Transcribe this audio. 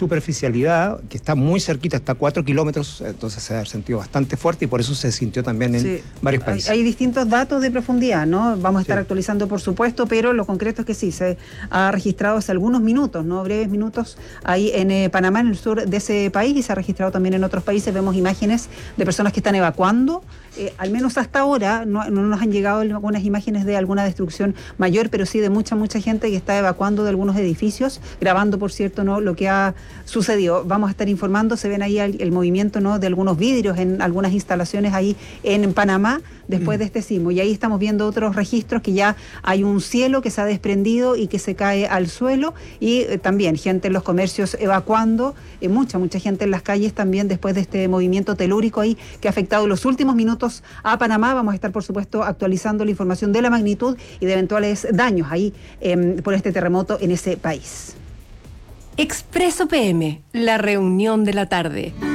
superficialidad, que está muy cerquita, está a 4 kilómetros, entonces se ha sentido bastante fuerte y por eso se sintió también en varios países. Hay distintos datos de profundidad, ¿no? Vamos a estar actualizando, por supuesto, pero lo concreto es que sí, se ha registrado hace algunos minutos, ¿no? Breves minutos, ahí en Panamá, en el sur de ese país, y se ha registrado también en otros países. Vemos imágenes de personas que están evacuando. Al menos hasta ahora no nos han llegado algunas imágenes de alguna destrucción mayor, pero sí de mucha gente que está evacuando de algunos edificios, grabando, por cierto, ¿no?, lo que ha sucedido. Vamos a estar informando, se ven ahí el movimiento, ¿no?, de algunos vidrios en algunas instalaciones ahí en Panamá después de este sismo, y ahí estamos viendo otros registros que ya hay un cielo que se ha desprendido y que se cae al suelo, y también gente en los comercios evacuando, mucha gente en las calles también después de este movimiento telúrico ahí que ha afectado en los últimos minutos a Panamá. Vamos a estar, por supuesto, actualizando la información de la magnitud y de eventuales daños ahí por este terremoto en ese país. Expreso PM, la reunión de la tarde.